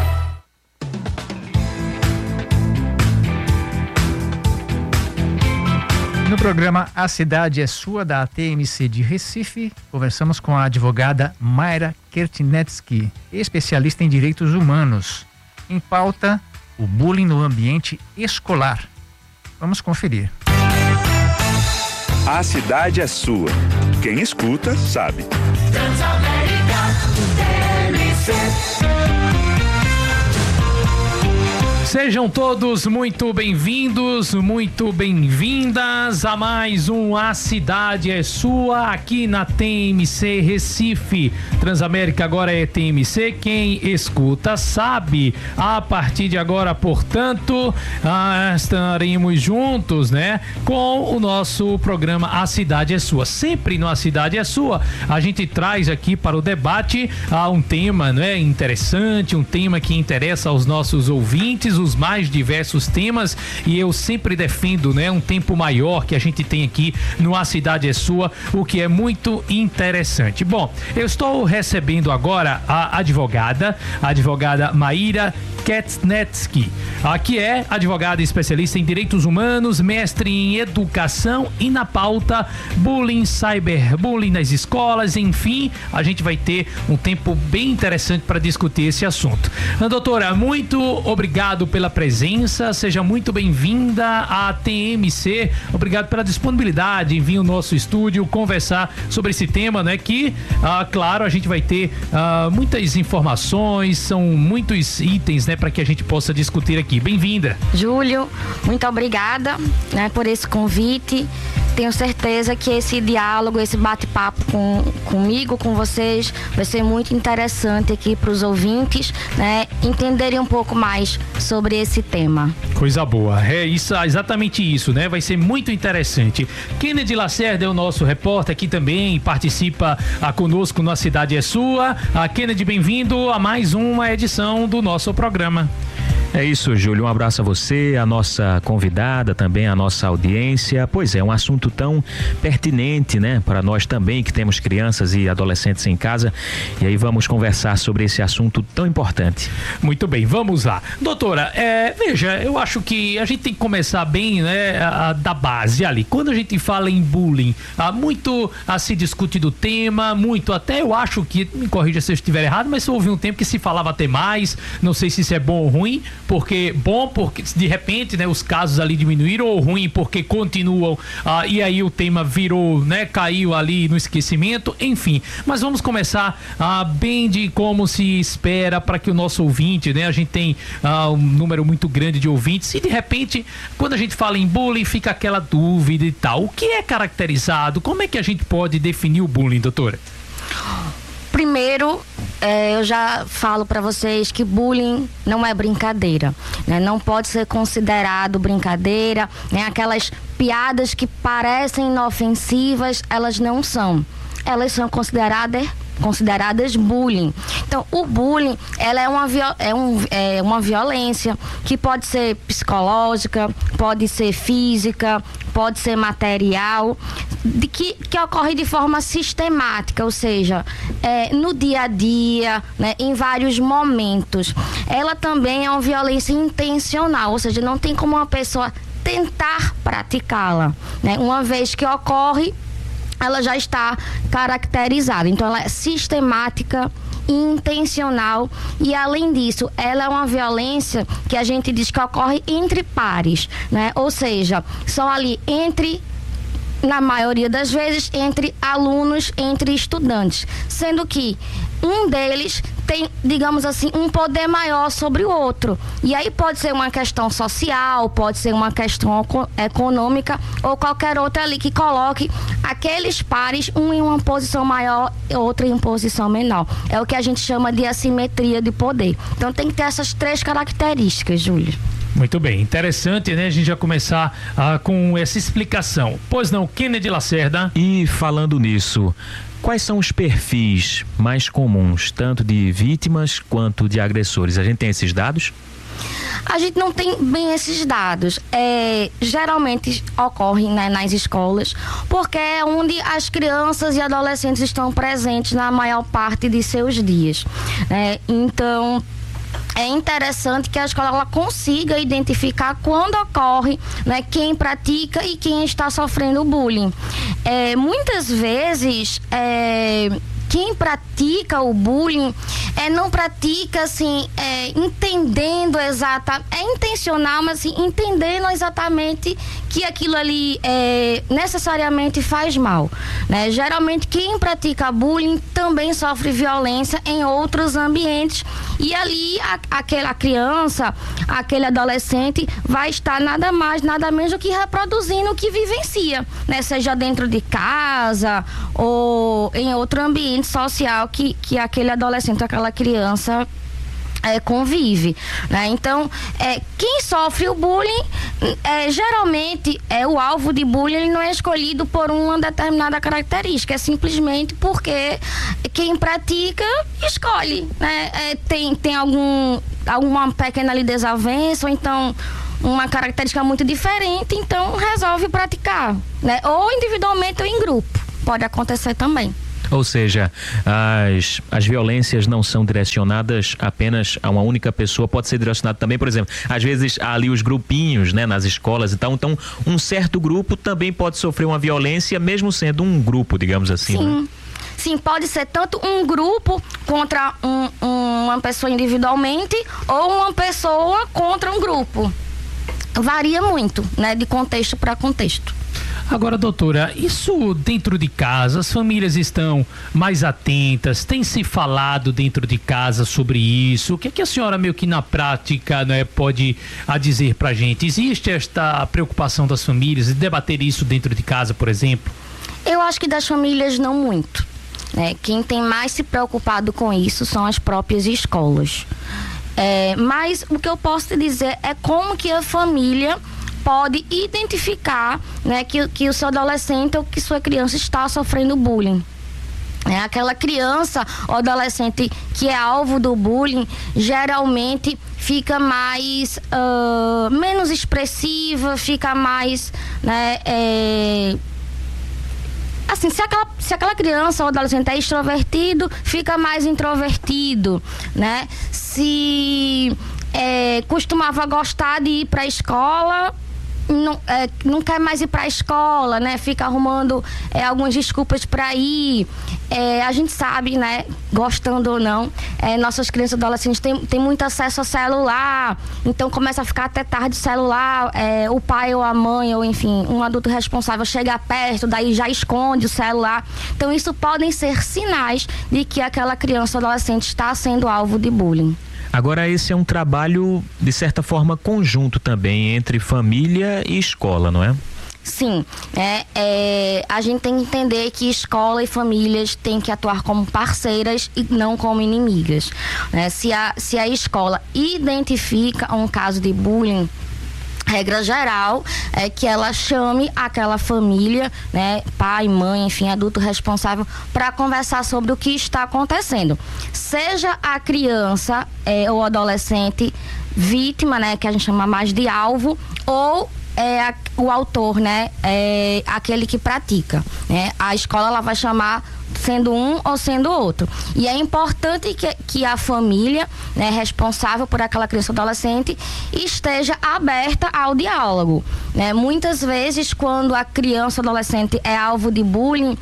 No programa A Cidade é Sua, da T M C de Recife, conversamos com a advogada Mayra Kertinetsky, especialista em direitos humanos. Em pauta, o bullying no ambiente escolar. Vamos conferir. A Cidade é Sua. Quem escuta, sabe. Transamérica T M C. Sejam todos muito bem-vindos, muito bem-vindas a mais um A Cidade é Sua, aqui na T M C Recife. Transamérica agora é T M C, quem escuta sabe. A partir de agora, portanto, ah, estaremos juntos, né, com o nosso programa A Cidade é Sua. Sempre no A Cidade é Sua, a gente traz aqui para o debate ah, um tema, né, interessante, um tema que interessa aos nossos ouvintes, os mais diversos temas, e eu sempre defendo, né, um tempo maior que a gente tem aqui no A Cidade é Sua, o que é muito interessante. Bom, eu estou recebendo agora a advogada, a advogada Maíra Ketznetsky, que é advogada especialista em direitos humanos, mestre em educação e na pauta bullying, cyberbullying nas escolas, enfim, a gente vai ter um tempo bem interessante para discutir esse assunto. Doutora, muito obrigado pela presença, seja muito bem-vinda à T M C, obrigado pela disponibilidade em vir ao nosso estúdio conversar sobre esse tema, né, que, ah, claro, a gente vai ter ah, muitas informações, são muitos itens, né, para que a gente possa discutir aqui. Bem-vinda. Júlio, muito obrigada, né, por esse convite. Tenho certeza que esse diálogo, esse bate-papo com, comigo, com vocês, vai ser muito interessante aqui para os ouvintes, né, entenderem um pouco mais sobre esse tema. Coisa boa, é isso, exatamente isso, né? Vai ser muito interessante. Kennedy Lacerda é o nosso repórter aqui também, participa ah, conosco no A Cidade é Sua. Ah, Kennedy, bem-vindo a mais uma edição do nosso programa. É isso, Júlio, um abraço a você, a nossa convidada, também a nossa audiência. Pois é, um assunto tão pertinente, né, para nós também que temos crianças e adolescentes em casa, e aí vamos conversar sobre esse assunto tão importante. Muito bem, vamos lá. Doutora, é, veja, eu acho que a gente tem que começar bem, né, a, a, da base ali. Quando a gente fala em bullying, há muito a se discute do tema, muito até eu acho que, me corrija se eu estiver errado, mas houve um tempo que se falava até mais, não sei se isso é bom ou ruim, porque bom porque de repente, né, os casos ali diminuíram, ou ruim porque continuam, ah, e aí o tema virou, né, caiu ali no esquecimento, enfim. Mas vamos começar ah, bem de como se espera para que o nosso ouvinte, né, a gente tem ah, um número muito grande de ouvintes, e de repente quando a gente fala em bullying fica aquela dúvida e tal. O que é caracterizado? Como é que a gente pode definir o bullying, doutora? Primeiro, é, eu já falo para vocês que bullying não é brincadeira, né? Não pode ser considerado brincadeira, né? Aquelas piadas que parecem inofensivas, elas não são. Elas são consideradas consideradas bullying. Então, o bullying, ela é uma, é um, é uma violência que pode ser psicológica, pode ser física, pode ser material, de que, que ocorre de forma sistemática, ou seja, é, no dia a dia, né, em vários momentos. Ela também é uma violência intencional, ou seja, não tem como uma pessoa tentar praticá-la, né? Uma vez que ocorre, ela já está caracterizada. Então, ela é sistemática, intencional, e além disso, ela é uma violência que a gente diz que ocorre entre pares, né? Ou seja, são ali entre, na maioria das vezes, entre alunos, entre estudantes, sendo que um deles tem, digamos assim, um poder maior sobre o outro. E aí pode ser uma questão social, pode ser uma questão econômica ou qualquer outra ali que coloque aqueles pares, um em uma posição maior e outro em posição menor. É o que a gente chama de assimetria de poder. Então tem que ter essas três características, Júlio. Muito bem, interessante, né? A gente já começar ah, com essa explicação. Pois não, Kennedy Lacerda. E falando nisso, quais são os perfis mais comuns, tanto de vítimas quanto de agressores? A gente tem esses dados? A gente não tem bem esses dados. É, geralmente ocorrem, né, nas escolas, porque é onde as crianças e adolescentes estão presentes na maior parte de seus dias, né? Então, é interessante que a escola ela consiga identificar quando ocorre, né, quem pratica e quem está sofrendo bullying. É, muitas vezes é, quem pratica o bullying é, não pratica assim, é, entendendo exatamente, é intencional, mas assim, entendendo exatamente que aquilo ali é, necessariamente faz mal, né? Geralmente quem pratica bullying também sofre violência em outros ambientes e ali a, aquela criança, aquele adolescente vai estar nada mais, nada menos do que reproduzindo o que vivencia, né? Seja dentro de casa ou em outro ambiente social que, que aquele adolescente, aquela criança É, convive, né? Então, é, quem sofre o bullying, é, geralmente, é o alvo de bullying, ele não é escolhido por uma determinada característica, é simplesmente porque quem pratica escolhe, né? É, tem, tem algum, alguma pequena ali desavença, ou então uma característica muito diferente, então resolve praticar, né? Ou individualmente ou em grupo, pode acontecer também. Ou seja, as, as violências não são direcionadas apenas a uma única pessoa, pode ser direcionado também, por exemplo, às vezes há ali os grupinhos, né, nas escolas e tal, então um certo grupo também pode sofrer uma violência, mesmo sendo um grupo, digamos assim. Sim. Né? Sim, pode ser tanto um grupo contra um, um, uma pessoa individualmente ou uma pessoa contra um grupo. Varia muito, né, de contexto para contexto. Agora, doutora, isso dentro de casa, as famílias estão mais atentas, tem se falado dentro de casa sobre isso? O que é que a senhora meio que na prática, né, pode a dizer pra gente? Existe esta preocupação das famílias de debater isso dentro de casa, por exemplo? Eu acho que das famílias não muito, né? Quem tem mais se preocupado com isso são as próprias escolas. É, mas o que eu posso te dizer é como que a família pode identificar, né, que, que o seu adolescente ou que sua criança está sofrendo bullying. É, aquela criança ou adolescente que é alvo do bullying geralmente fica mais uh, menos expressiva, fica mais, né, é, assim, se aquela, se aquela criança ou adolescente é extrovertido, fica mais introvertido, né? Se é, costumava gostar de ir para a escola, não, é, não quer mais ir para a escola, né? Fica arrumando é, algumas desculpas para ir. É, a gente sabe, né? Gostando ou não, é, nossas crianças e adolescentes têm, têm muito acesso ao celular, então começa a ficar até tarde celular, é, o pai ou a mãe, ou enfim, um adulto responsável chega perto, daí já esconde o celular. Então isso podem ser sinais de que aquela criança ou adolescente está sendo alvo de bullying. Agora, esse é um trabalho, de certa forma, conjunto também entre família e escola, não é? Sim, é, é, a gente tem que entender que escola e famílias têm que atuar como parceiras e não como inimigas, né? Se a, se a escola identifica um caso de bullying, regra geral é que ela chame aquela família, né, pai, mãe, enfim, adulto responsável, para conversar sobre o que está acontecendo. Seja a criança é, ou adolescente vítima, né, que a gente chama mais de alvo, ou é a, o autor, né, é aquele que pratica, né? A escola ela vai chamar sendo um ou sendo outro. E é importante que, que a família, né, responsável por aquela criança ou adolescente esteja aberta ao diálogo, né? Muitas vezes, quando a criança ou adolescente é alvo de bullying,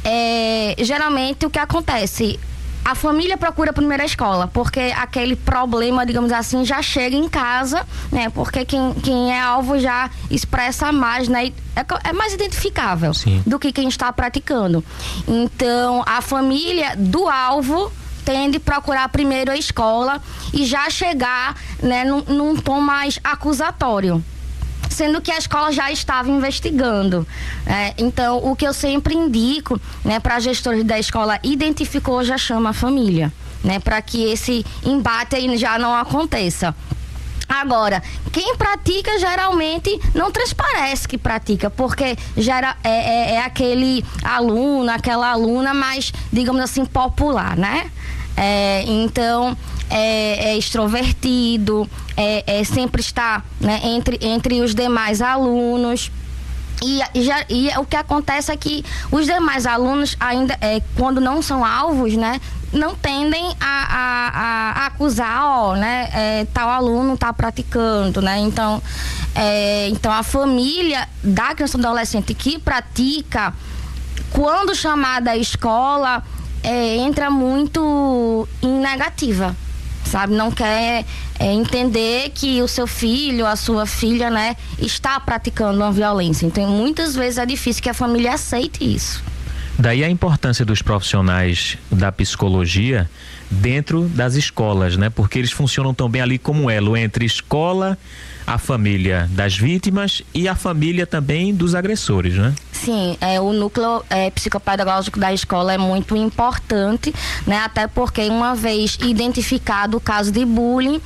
é, geralmente o que acontece? A família procura primeiro a escola, porque aquele problema, digamos assim, já chega em casa, né? Porque quem, quem é alvo já expressa mais, né? É, é mais identificável. Sim. Do que quem está praticando. Então, a família do alvo tende a procurar primeiro a escola e já chegar, né, num, num tom mais acusatório, sendo que a escola já estava investigando. É, então, o que eu sempre indico, né, para gestores da escola, identificou, já chama a família, né, para que esse embate aí já não aconteça. Agora, quem pratica geralmente não transparece que pratica, porque gera, é, é, é aquele aluno, aquela aluna mais, digamos assim, popular, né? É, então, é, é extrovertido, é, é sempre está, né, entre, entre os demais alunos. E, e, já, e o que acontece é que os demais alunos, ainda é, quando não são alvos, né, não tendem a, a, a acusar, ó, né, é, tal aluno está praticando, né? Então, é, então a família da criança ou adolescente que pratica, quando chamada à escola, é, entra muito em negativa, sabe? Não quer é, entender que o seu filho, a sua filha, né, está praticando uma violência. Então, muitas vezes é difícil que a família aceite isso. Daí a importância dos profissionais da psicologia dentro das escolas, né? Porque eles funcionam também ali como elo entre escola, a família das vítimas e a família também dos agressores, né? Sim, é, o núcleo é, psicopedagógico da escola é muito importante, né? Até porque uma vez identificado o caso de bullying,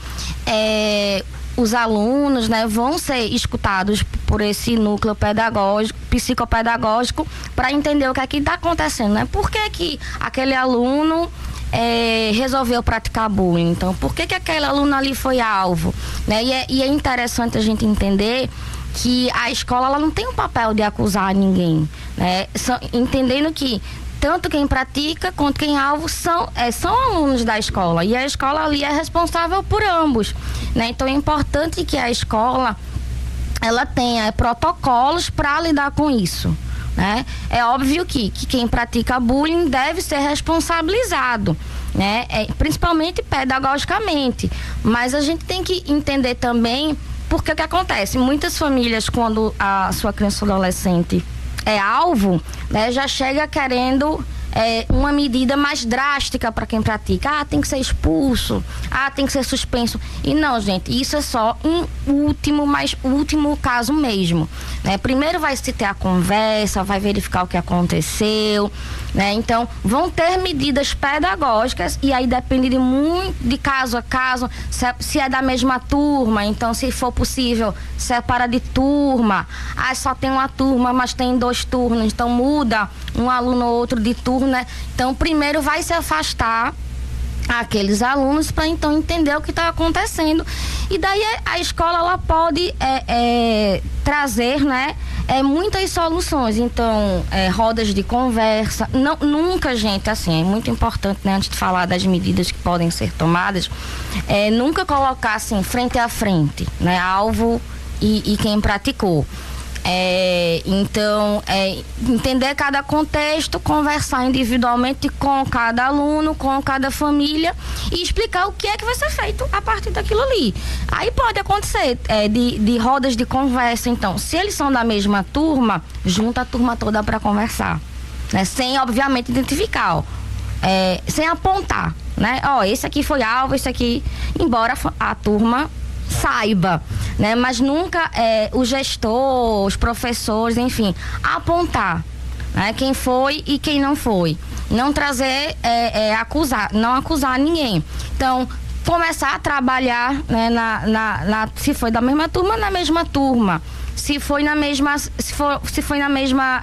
é, os alunos, né, vão ser escutados por esse núcleo pedagógico, psicopedagógico, para entender o que é que está acontecendo, né? Por que que aquele aluno é, resolveu praticar bullying? Então, por que que aquele aluno ali foi alvo? Né? E, é, e é interessante a gente entender que a escola ela não tem o papel de acusar ninguém, né? Só, entendendo que tanto quem pratica quanto quem é alvo são, é, são alunos da escola, e a escola ali é responsável por ambos, né? Então é importante que a escola ela tenha protocolos para lidar com isso, né? É óbvio que, que quem pratica bullying deve ser responsabilizado, né? É, principalmente pedagogicamente, mas a gente tem que entender também porque o que acontece, muitas famílias, quando a sua criança ou adolescente é alvo, né, já chega querendo é, uma medida mais drástica para quem pratica. Ah, tem que ser expulso, ah, tem que ser suspenso. E não, gente, isso é só um último, mas último caso mesmo, né? Primeiro vai se ter a conversa, vai verificar o que aconteceu, né? Então, vão ter medidas pedagógicas e aí depende de muito, de caso a caso, se é, se é da mesma turma, então se for possível, separa de turma. Ah, só tem uma turma, mas tem dois turnos, então muda um aluno ou outro de turno, né? Então, primeiro vai se afastar aqueles alunos para então entender o que está acontecendo, e daí a escola ela pode é, é, trazer, né, é, muitas soluções. Então é, rodas de conversa, não, nunca, gente, assim, é muito importante, né, antes de falar das medidas que podem ser tomadas, é, nunca colocar assim frente a frente, né, alvo e, e quem praticou. É, então, é, entender cada contexto, conversar individualmente com cada aluno, com cada família e explicar o que é que vai ser feito a partir daquilo ali. Aí pode acontecer é, de, de rodas de conversa. Então, se eles são da mesma turma, junta a turma toda para conversar, né? Sem, obviamente, identificar, ó, é, sem apontar, né? Ó, esse aqui foi alvo, esse aqui, embora a turma saiba, né? Mas nunca é, o gestor, os professores, enfim, apontar, né, quem foi e quem não foi. Não trazer, é, é, acusar, não acusar ninguém. Então, começar a trabalhar, né, na, na, na, se foi da mesma turma, na mesma turma. Se foi na mesma, se, for, se foi na mesma,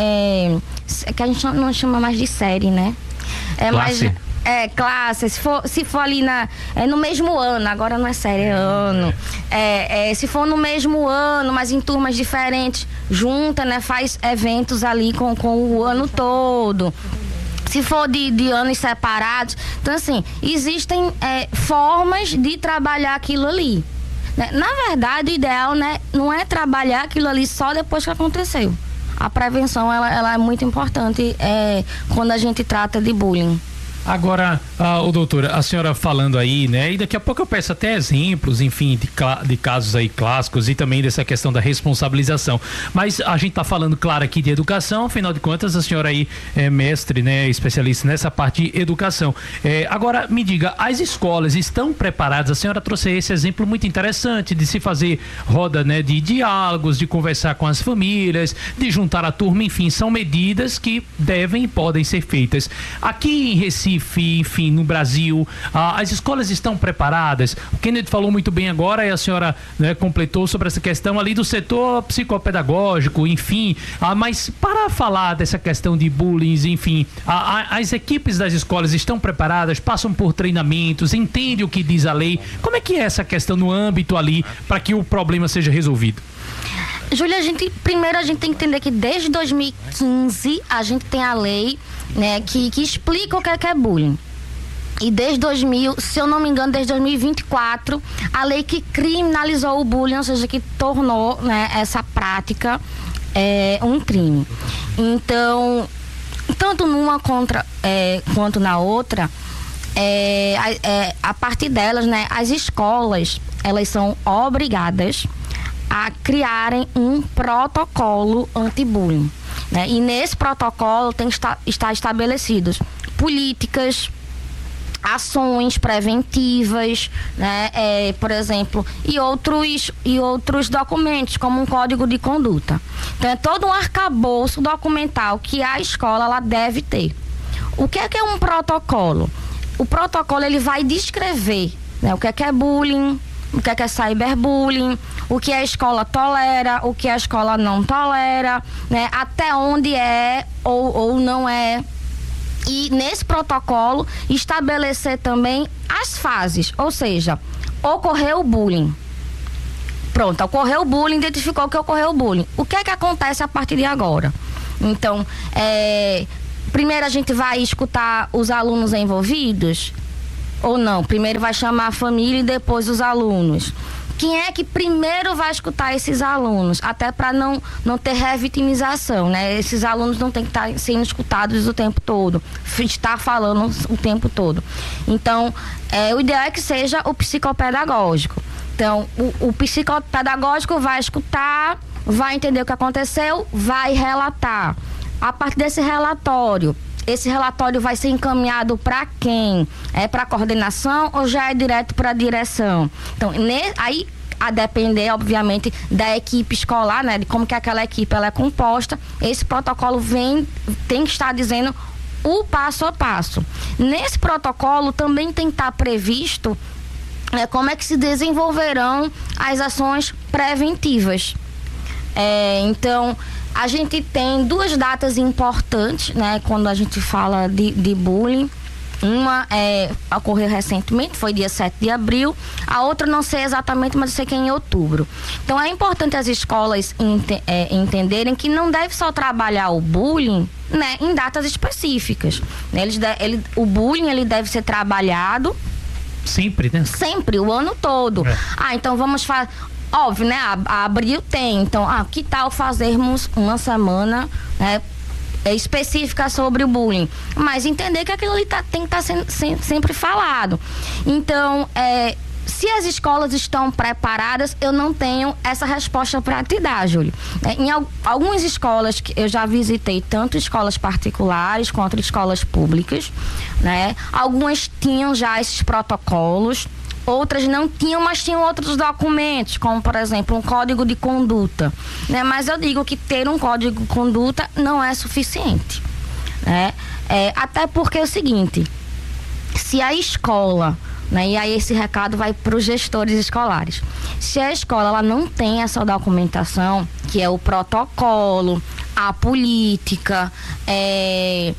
é, é, que a gente não chama mais de série, né? É mais É, classe, se for, se for ali na, é, no mesmo ano, agora não é série, é ano. É, é, se for no mesmo ano, mas em turmas diferentes, junta, né? Faz eventos ali com, com o ano todo. Se for de, de anos separados. Então, assim, existem é, formas de trabalhar aquilo ali, né? Na verdade, o ideal, né, não é trabalhar aquilo ali só depois que aconteceu. A prevenção, ela, ela é muito importante é, quando a gente trata de bullying. Agora, ah, o doutora, a senhora falando aí, né? E daqui a pouco eu peço até exemplos, enfim, de, de casos aí clássicos e também dessa questão da responsabilização. Mas a gente tá falando, claro, aqui de educação, afinal de contas, a senhora aí é mestre, né? Especialista nessa parte de educação. É, agora, me diga, as escolas estão preparadas? A senhora trouxe esse exemplo muito interessante de se fazer roda, né? De diálogos, de conversar com as famílias, de juntar a turma, enfim, são medidas que devem e podem ser feitas. Aqui em Recife, enfim, no Brasil, ah, as escolas estão preparadas? O Kennedy falou muito bem agora e a senhora, né, completou sobre essa questão ali do setor psicopedagógico, enfim, ah, mas para falar dessa questão de bullying, enfim, ah, as equipes das escolas estão preparadas, passam por treinamentos, entendem o que diz a lei? Como é que é essa questão no âmbito ali para que o problema seja resolvido? Júlia, a gente, primeiro a gente tem que entender que desde dois mil e quinze a gente tem a lei, né, que, que explica o que é, que é bullying. E desde dois mil, se eu não me engano, desde dois mil e vinte e quatro, a lei que criminalizou o bullying, ou seja, que tornou, né, essa prática é, um crime. Então, tanto numa contra, é, quanto na outra, é, é, a partir delas, né, as escolas, elas são obrigadas a criarem um protocolo anti-bullying, né? E nesse protocolo tem que estar, estar estabelecidos políticas, ações preventivas, né? É, por exemplo, e outros, e outros documentos, como um código de conduta. Então é todo um arcabouço documental que a escola ela deve ter. O que é que é um protocolo? O protocolo ele vai descrever, né, o que é que é bullying, o que é que é cyberbullying, o que a escola tolera, o que a escola não tolera, né, até onde é ou, ou não é. E nesse protocolo estabelecer também as fases, ou seja, ocorreu o bullying. Pronto, ocorreu o bullying, identificou que ocorreu o bullying. O que é que acontece a partir de agora? Então, é, primeiro a gente vai escutar os alunos envolvidos ou não? Primeiro vai chamar a família e depois os alunos. Quem é que primeiro vai escutar esses alunos? Até para não, não ter revitimização, né? Esses alunos não têm que estar sendo escutados o tempo todo, estar falando o tempo todo. Então, é, o ideal é que seja o psicopedagógico. Então, o, o psicopedagógico vai escutar, vai entender o que aconteceu, vai relatar. A partir desse relatório, esse relatório vai ser encaminhado para quem? É para a coordenação ou já é direto para a direção? Então, ne, aí, a depender, obviamente, da equipe escolar, né? De como que aquela equipe ela é composta, esse protocolo vem, tem que estar dizendo o passo a passo. Nesse protocolo também tem que estar previsto é, como é que se desenvolverão as ações preventivas. É, então, a gente tem duas datas importantes, né, quando a gente fala de, de bullying. Uma é, ocorreu recentemente, foi dia sete de abril. A outra não sei exatamente, mas eu sei que é em outubro. Então é importante as escolas ente, é, entenderem que não deve só trabalhar o bullying, né, em datas específicas. Eles de, ele, o bullying ele deve ser trabalhado sempre, né? Sempre, o ano todo. É. Ah, então vamos fazer... Óbvio, né? A, a abril tem. Então, ah, que tal fazermos uma semana, né, específica sobre o bullying? Mas entender que aquilo ali tá, tem que estar tá sendo sem, sempre falado. Então, é, se as escolas estão preparadas, eu não tenho essa resposta para te dar, Júlio. É, em al, algumas escolas que eu já visitei, tanto escolas particulares quanto escolas públicas, né? Algumas tinham já esses protocolos. Outras não tinham, mas tinham outros documentos, como, por exemplo, um código de conduta, né? Mas eu digo que ter um código de conduta não é suficiente, né? É, até porque é o seguinte, se a escola, né? E aí esse recado vai para os gestores escolares. Se a escola ela não tem essa documentação, que é o protocolo, a política, é,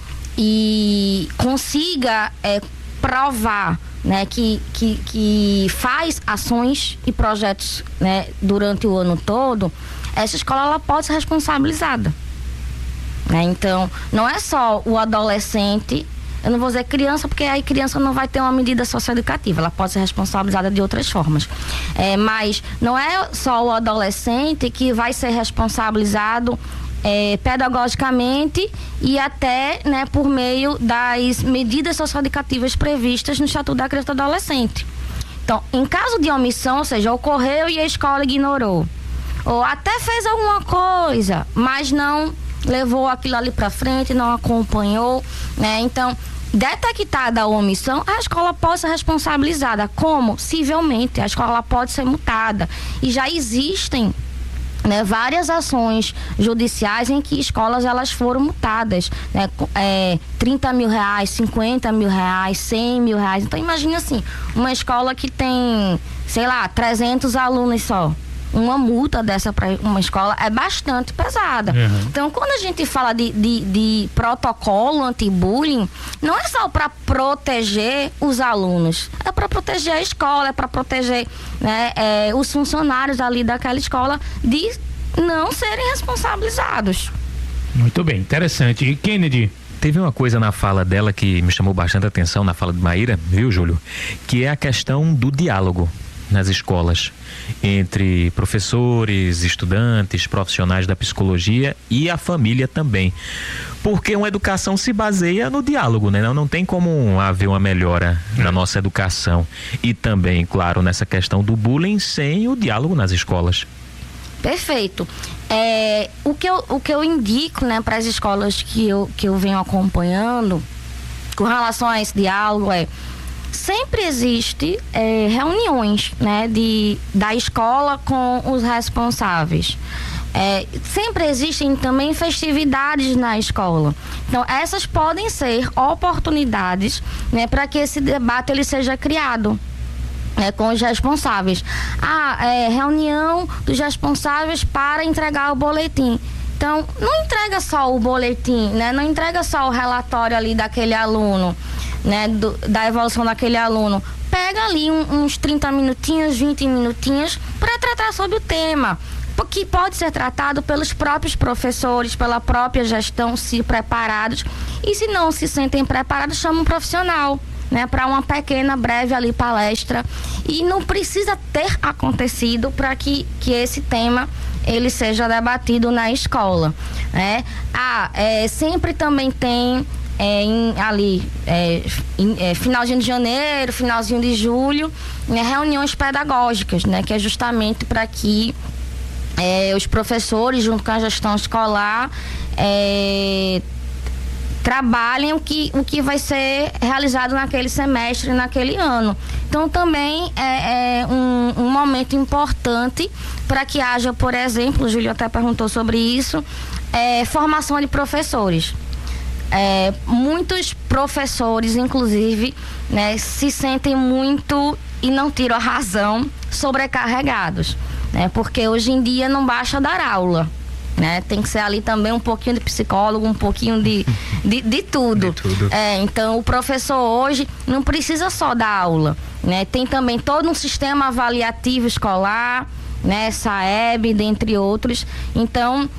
e consiga é, provar, né, que, que, que faz ações e projetos, né, durante o ano todo, essa escola ela pode ser responsabilizada, né? Então, não é só o adolescente, eu não vou dizer criança, porque aí criança não vai ter uma medida socioeducativa, ela pode ser responsabilizada de outras formas. É, mas não é só o adolescente que vai ser responsabilizado É, pedagogicamente e até, né, por meio das medidas socioeducativas previstas no Estatuto da Criança e do Adolescente. Então, em caso de omissão, ou seja, ocorreu e a escola ignorou, ou até fez alguma coisa, mas não levou aquilo ali para frente, não acompanhou, né? Então, detectada a omissão, a escola pode ser responsabilizada. Como? Civilmente, a escola pode ser multada. E já existem, né, várias ações judiciais em que escolas elas foram multadas, né, é, trinta mil reais, cinquenta mil reais, cem mil reais. Então imagine assim, uma escola que tem, sei lá, trezentos alunos só. Uma multa dessa para uma escola é bastante pesada. Uhum. Então, quando a gente fala de, de, de protocolo anti-bullying, não é só para proteger os alunos, é para proteger a escola, é para proteger, né, é, os funcionários ali daquela escola de não serem responsabilizados. Muito bem, interessante. E Kennedy? Teve uma coisa na fala dela que me chamou bastante atenção, na fala de Maíra, viu, Júlio? Que é a questão do diálogo. nas escolas entre professores, estudantes, profissionais da psicologia e a família também. Porque uma educação se baseia no diálogo, né? Não, não tem como haver uma melhora na nossa educação. E também, claro, nessa questão do bullying sem o diálogo nas escolas. Perfeito. É, o, que eu, o que eu indico, né, para as escolas que eu, que eu venho acompanhando com relação a esse diálogo é: sempre existe é, reuniões, né, de, da escola com os responsáveis. É, sempre existem também festividades na escola. Então, essas podem ser oportunidades, né, para que esse debate ele seja criado. É, com os responsáveis. Ah, é, reunião dos responsáveis para entregar o boletim. Então, não entrega só o boletim, né? Não entrega só o relatório ali daquele aluno, né? Do, da evolução daquele aluno. Pega ali um, uns trinta minutinhos, vinte minutinhos para tratar sobre o tema, que pode ser tratado pelos próprios professores, pela própria gestão, se preparados. E se não se sentem preparados, chama um profissional, né, para uma pequena, breve ali palestra. E não precisa ter acontecido para que, que esse tema ele seja debatido na escola, né? Ah, é, sempre também tem é, em, ali é, em, é, finalzinho de janeiro, finalzinho de julho, né, reuniões pedagógicas, né, que é justamente para que é, os professores junto com a gestão escolar é, trabalhem o que, o que vai ser realizado naquele semestre, naquele ano. Então, também é, é um, um momento importante para que haja, por exemplo, o Júlio até perguntou sobre isso, é, formação de professores. É, muitos professores, inclusive, né, se sentem muito, e não tiram a razão, sobrecarregados, né, porque hoje em dia não basta dar aula. Né? Tem que ser ali também um pouquinho de psicólogo, um pouquinho de, de, de tudo. De tudo. É, então, o professor hoje não precisa só dar aula, né? Tem também todo um sistema avaliativo escolar, né? SAEB, dentre outros. Então,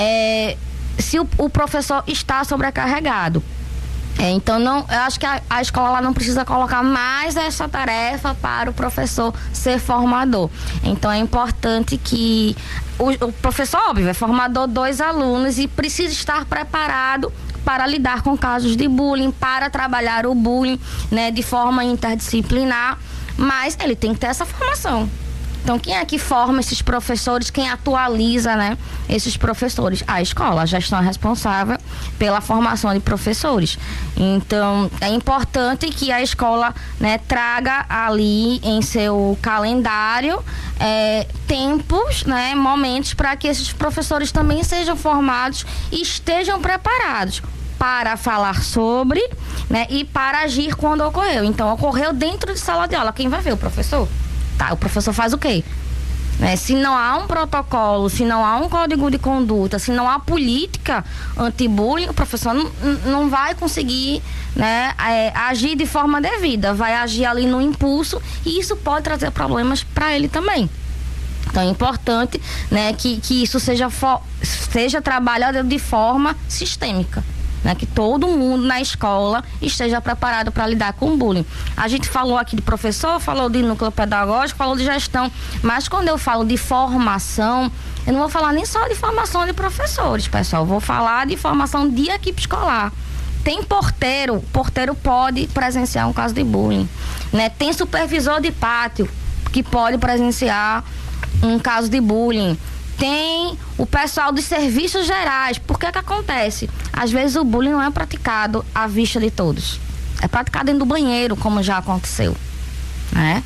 é, se o, o professor está sobrecarregado, É, então, não, eu acho que a, a escola lá não precisa colocar mais essa tarefa para o professor ser formador. Então, é importante que o, o professor, óbvio, é formador dois alunos e precisa estar preparado para lidar com casos de bullying, para trabalhar o bullying, né, de forma interdisciplinar, mas ele tem que ter essa formação. Então, quem é que forma esses professores, quem atualiza, né, esses professores? A escola, a gestão é responsável pela formação de professores. Então, é importante que a escola, né, traga ali em seu calendário é, tempos, né, momentos para que esses professores também sejam formados e estejam preparados para falar sobre, né, e para agir quando ocorreu. Então, ocorreu dentro de sala de aula. Quem vai ver? O professor? Tá, o professor faz o quê? Né? Se não há um protocolo, se não há um código de conduta, se não há política anti-bullying, o professor não, não vai conseguir, né, é, agir de forma devida, vai agir ali no impulso e isso pode trazer problemas para ele também. Então é importante, né, que, que isso seja, fo- seja trabalhado de forma sistêmica. Né, que todo mundo na escola esteja preparado para lidar com o bullying. A gente falou aqui de professor, falou de núcleo pedagógico, falou de gestão, mas quando eu falo de formação, eu não vou falar nem só de formação de professores, pessoal, eu vou falar de formação de equipe escolar. Tem porteiro, porteiro pode presenciar um caso de bullying, né? Tem supervisor de pátio que pode presenciar um caso de bullying. Tem o pessoal dos serviços gerais. Por que que acontece? Às vezes o bullying não é praticado à vista de todos. É praticado dentro do banheiro, como já aconteceu, né?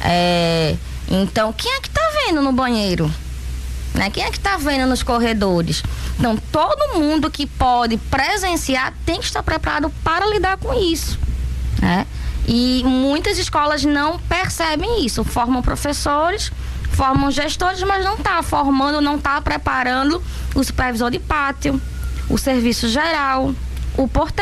É, então, quem é que tá vendo no banheiro? Né? Quem é que tá vendo nos corredores? Então, todo mundo que pode presenciar tem que estar preparado para lidar com isso, né? E muitas escolas não percebem isso. Formam professores, formam gestores, mas não está formando, não está preparando o supervisor de pátio, o serviço geral, o porteiro.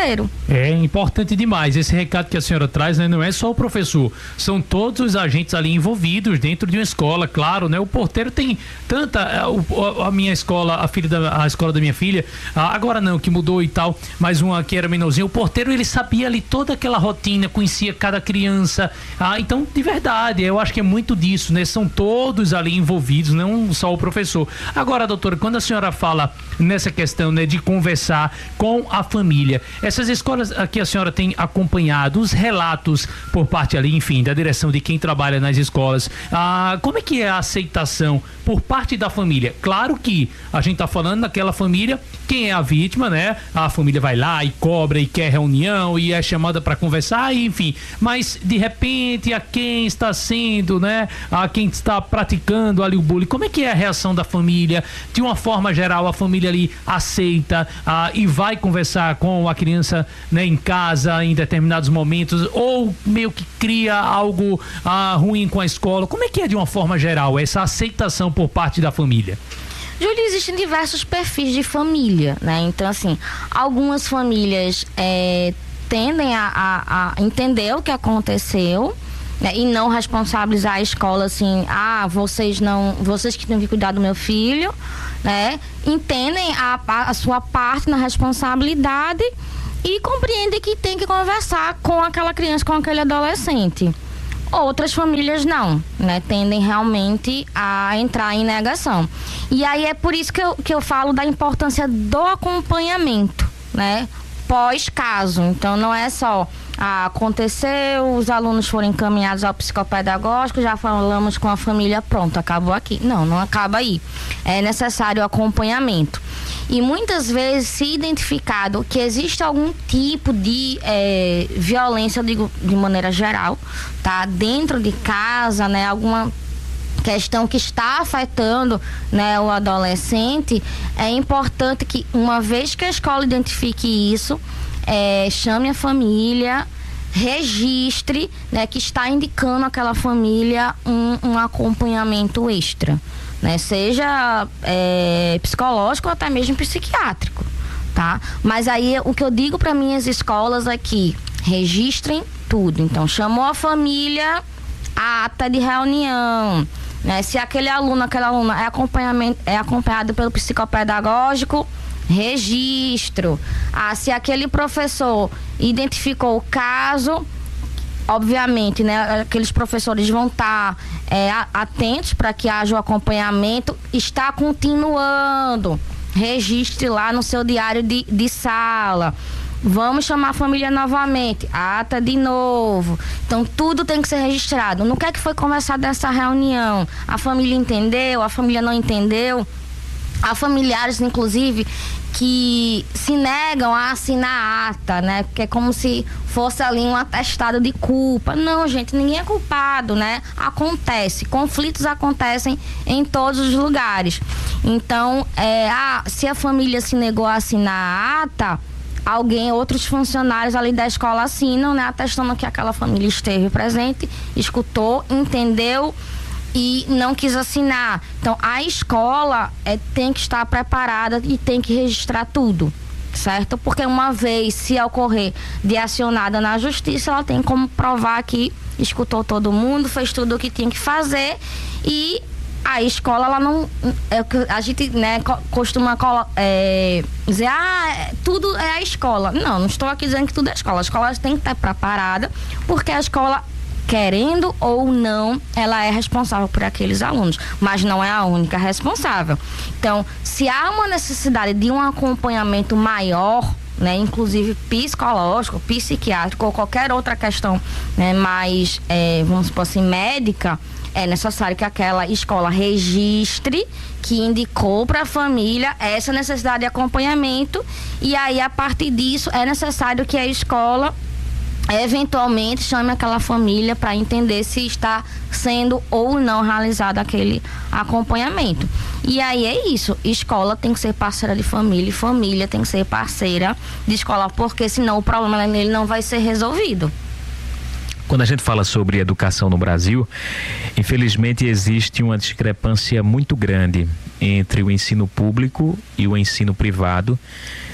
É importante demais esse recado que a senhora traz, né? Não é só o professor, são todos os agentes ali envolvidos dentro de uma escola, claro, né? O porteiro tem tanta, a, a minha escola, a filha da, a escola da minha filha, agora não, que mudou e tal, mas uma que era menorzinha, o porteiro ele sabia ali toda aquela rotina, conhecia cada criança, ah, então de verdade, eu acho que é muito disso, né? São todos ali envolvidos, não só o professor. Agora, doutora, quando a senhora fala nessa questão, né, de conversar com a família, essas escolas que a senhora tem acompanhado, os relatos por parte ali, enfim, da direção de quem trabalha nas escolas, ah, como é que é a aceitação por parte da família? Claro que a gente tá falando daquela família, quem é a vítima, né? A família vai lá e cobra e quer reunião e é chamada para conversar, e, enfim, mas de repente a quem está sendo, né? A quem está praticando ali o bullying, como é que é a reação da família? De uma forma geral, a família ali aceita ah, e vai conversar com a criança, né, em casa em determinados momentos, ou meio que cria algo ah, ruim com a escola? Como é que é de uma forma geral essa aceitação por parte da família? Júlio, existem diversos perfis de família, né? Então, assim, algumas famílias é, tendem a, a, a entender o que aconteceu, né, e não responsabilizar a escola, assim, ah, vocês não, vocês que têm que cuidar do meu filho, né? Entendem a, a sua parte na responsabilidade e compreendem que tem que conversar com aquela criança, com aquele adolescente. Outras famílias não, né? Tendem realmente a entrar em negação. E aí é por isso que eu, que eu falo da importância do acompanhamento, né? Pós-caso. Então não é só ah, aconteceu, os alunos foram encaminhados ao psicopedagógico, já falamos com a família, pronto, acabou aqui. Não, não acaba aí. É necessário acompanhamento. E muitas vezes, se identificado que existe algum tipo de é, violência, eu digo de maneira geral, tá? Dentro de casa, né? Alguma questão que está afetando, né, o adolescente, é importante que, uma vez que a escola identifique isso, é, chame a família, registre, né, que está indicando àquela família um, um acompanhamento extra, né, seja é, psicológico ou até mesmo psiquiátrico, tá? Mas aí o que eu digo para minhas escolas é que registrem tudo. Então, chamou a família, a ata de reunião, né? Se aquele aluno, aquela aluna é, acompanhamento, é acompanhado pelo psicopedagógico, registro. Ah, se aquele professor identificou o caso, obviamente, né, aqueles professores vão estar é, atentos para que haja o acompanhamento. Está continuando, registre lá no seu diário de, de sala. Vamos chamar a família novamente, ata de novo. Então tudo tem que ser registrado. No que é que foi conversado nessa reunião? A família entendeu? A família não entendeu? Há familiares, inclusive, que se negam a assinar a ata, né? Porque é como se fosse ali um atestado de culpa. Não, gente, ninguém é culpado, né? Acontece, conflitos acontecem em todos os lugares. Então, é, a, se a família se negou a assinar a ata, alguém, outros funcionários ali da escola assinam, né? Atestando que aquela família esteve presente, escutou, entendeu e não quis assinar. Então, a escola é, tem que estar preparada e tem que registrar tudo, certo? Porque uma vez, se ocorrer de acionada na justiça, ela tem como provar que escutou todo mundo, fez tudo o que tinha que fazer, e a escola, ela não... É, a gente, né, costuma é, dizer, ah, tudo é a escola. Não, não estou aqui dizendo que tudo é a escola. A escola tem que estar preparada, porque a escola, querendo ou não, ela é responsável por aqueles alunos, mas não é a única responsável. Então, se há uma necessidade de um acompanhamento maior, né, inclusive psicológico, psiquiátrico ou qualquer outra questão, né, mais, é, vamos supor assim, médica, é necessário que aquela escola registre que indicou para a família essa necessidade de acompanhamento, e aí, a partir disso, é necessário que a escola eventualmente chame aquela família para entender se está sendo ou não realizado aquele acompanhamento. E aí é isso, escola tem que ser parceira de família e família tem que ser parceira de escola, porque senão o problema nele não vai ser resolvido. Quando a gente fala sobre educação no Brasil, infelizmente existe uma discrepância muito grande entre o ensino público e o ensino privado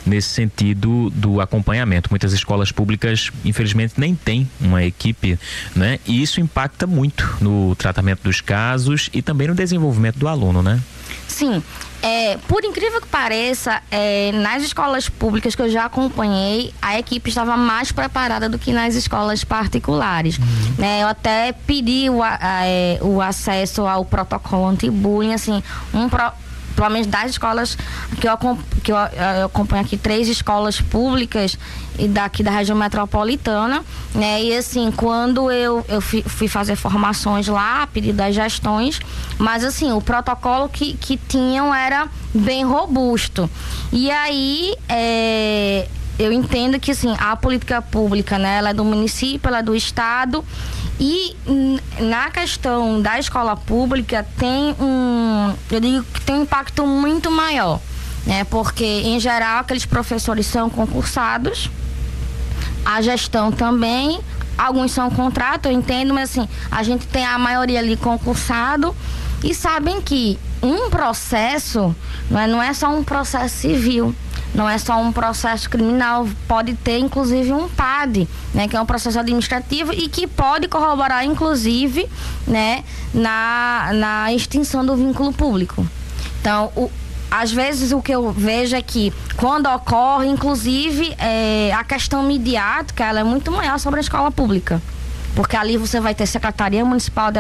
nesse sentido do acompanhamento. Muitas escolas públicas, infelizmente, nem têm uma equipe, né? E isso impacta muito no tratamento dos casos e também no desenvolvimento do aluno, né? Sim. É, por incrível que pareça, é, nas escolas públicas que eu já acompanhei, a equipe estava mais preparada do que nas escolas particulares. Uhum. É, eu até pedi o, a, é, o acesso ao protocolo anti-bullying, assim, um pro, pelo menos das escolas que eu, que eu, eu acompanho aqui, três escolas públicas e daqui da região metropolitana, né? E assim, quando eu, eu fui, fui fazer formações lá, a pedido das gestões, mas assim, o protocolo que, que tinham era bem robusto. E aí, é, eu entendo que assim, a política pública, né? Ela é do município, ela é do estado. E na questão da escola pública tem um, eu digo que tem um impacto muito maior, né? Porque em geral aqueles professores são concursados, a gestão também, alguns são contrato, eu entendo, mas assim, a gente tem a maioria ali concursado e sabem que um processo não é, não é só um processo civil. Não é só um processo criminal, pode ter inclusive um P A D, né, que é um processo administrativo e que pode corroborar inclusive, né, na, na extinção do vínculo público. Então, o, às vezes o que eu vejo é que quando ocorre, inclusive, é, a questão midiática ela é muito maior sobre a escola pública. Porque ali você vai ter Secretaria Municipal de